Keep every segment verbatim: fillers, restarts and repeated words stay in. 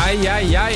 Eieiei.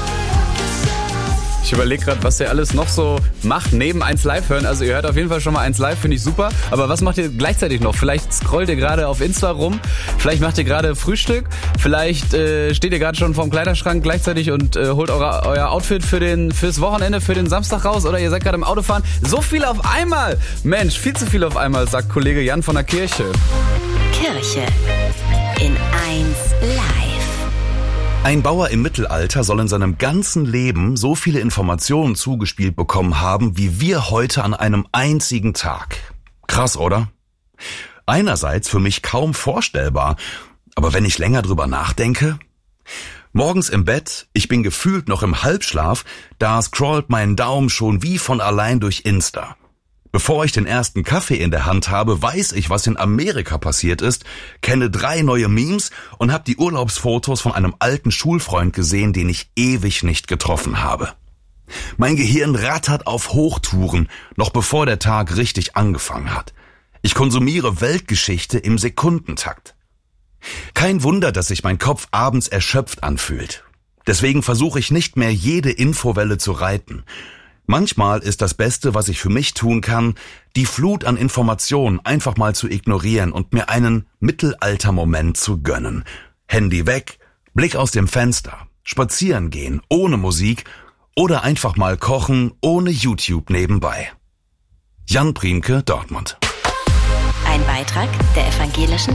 Ich überlege gerade, was ihr alles noch so macht, neben eins Live hören. Also ihr hört auf jeden Fall schon mal eins Live, finde ich super. Aber was macht ihr gleichzeitig noch? Vielleicht scrollt ihr gerade auf Insta rum, vielleicht macht ihr gerade Frühstück, vielleicht äh, steht ihr gerade schon vorm Kleiderschrank gleichzeitig und äh, holt eure, euer Outfit für den fürs Wochenende, für den Samstag raus, oder ihr seid gerade im Autofahren. So viel auf einmal! Mensch, viel zu viel auf einmal, sagt Kollege Jan von der Kirche. Kirche in eins Live. Ein Bauer im Mittelalter soll in seinem ganzen Leben so viele Informationen zugespielt bekommen haben, wie wir heute an einem einzigen Tag. Krass, oder? Einerseits für mich kaum vorstellbar, aber wenn ich länger drüber nachdenke... Morgens im Bett, ich bin gefühlt noch im Halbschlaf, da scrollt mein Daumen schon wie von allein durch Insta. Bevor ich den ersten Kaffee in der Hand habe, weiß ich, was in Amerika passiert ist, kenne drei neue Memes und habe die Urlaubsfotos von einem alten Schulfreund gesehen, den ich ewig nicht getroffen habe. Mein Gehirn rattert auf Hochtouren, noch bevor der Tag richtig angefangen hat. Ich konsumiere Weltgeschichte im Sekundentakt. Kein Wunder, dass sich mein Kopf abends erschöpft anfühlt. Deswegen versuche ich nicht mehr, jede Infowelle zu reiten. Manchmal ist das Beste, was ich für mich tun kann, die Flut an Informationen einfach mal zu ignorieren und mir einen Mittelaltermoment zu gönnen. Handy weg, Blick aus dem Fenster, spazieren gehen ohne Musik oder einfach mal kochen ohne YouTube nebenbei. Jan Priemke, Dortmund. Ein Beitrag der Evangelischen